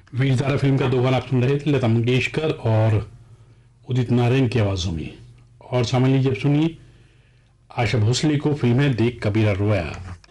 वीरजारा film का दो गाना आप सुन रहे थे, लता मंगेशकर और उदित नारायण की आवाज़ों में। और शामिल लीजिए, अब सुनिए आशा भोसले को, फिल्म है देख कबीरा रोया।